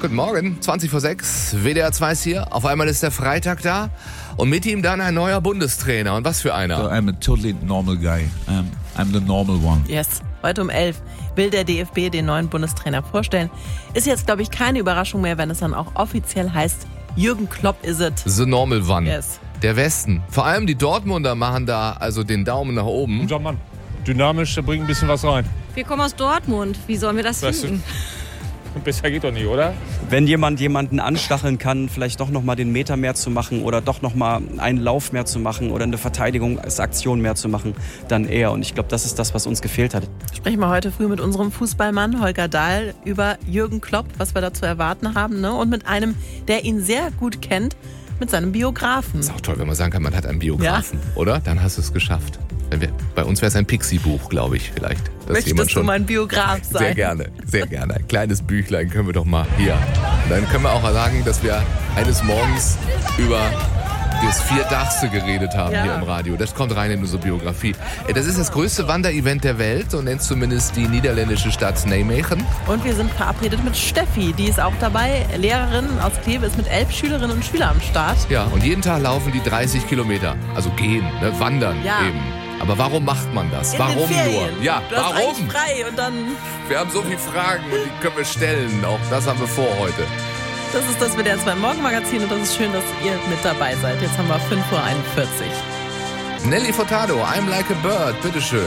Guten Morgen, 20:06, WDR 2 ist hier. Auf einmal ist der Freitag da und mit ihm dann ein neuer Bundestrainer. Und was für einer? So, I'm a totally normal guy. I'm the normal one. Yes, heute um 11 will der DFB den neuen Bundestrainer vorstellen. Ist jetzt, glaube ich, keine Überraschung mehr, wenn es dann auch offiziell heißt, Jürgen Klopp is it. The normal one. Yes. Der Westen. Vor allem die Dortmunder machen da also den Daumen nach oben. Unser Mann. Dynamisch, der bringt ein bisschen was rein. Wir kommen aus Dortmund. Wie sollen wir das finden? Besser geht doch nicht, oder? Wenn jemand jemanden anstacheln kann, vielleicht doch nochmal den Meter mehr zu machen oder doch nochmal einen Lauf mehr zu machen oder eine Verteidigungsaktion mehr zu machen, dann er. Und ich glaube, das ist das, was uns gefehlt hat. Sprechen wir heute früh mit unserem Fußballmann Holger Dahl über Jürgen Klopp, was wir da zu erwarten haben, ne? Und mit einem, der ihn sehr gut kennt, mit seinem Biografen. Ist auch toll, wenn man sagen kann, man hat einen Biografen, oder? Dann hast du es geschafft. Bei uns wäre es ein Pixie-Buch, glaube ich, vielleicht. Möchtest du mein Biograf sein? Sehr gerne, sehr gerne. Ein kleines Büchlein können wir doch mal hier. Und dann können wir auch sagen, dass wir eines Morgens über das Vierdachste geredet haben hier im Radio. Das kommt rein in unsere Biografie. Das ist das größte Wanderevent der Welt, so nennt zumindest die niederländische Stadt Nijmegen. Und wir sind verabredet mit Steffi, die ist auch dabei. Lehrerin aus Kleve, ist mit 11 Schülerinnen und Schülern am Start. Ja, und jeden Tag laufen die 30 Kilometer. Also gehen, ne? Wandern eben. Aber warum macht man das? Warum nur? Ja, du hast warum? eigentlich frei und dann... Wir haben so viele Fragen und die können wir stellen. Auch das haben wir vor heute. Das ist das WDR 2 Morgenmagazin und das ist schön, dass ihr mit dabei seid. Jetzt haben wir 5:41 Uhr. Nelly Furtado, I'm Like a Bird, bitteschön.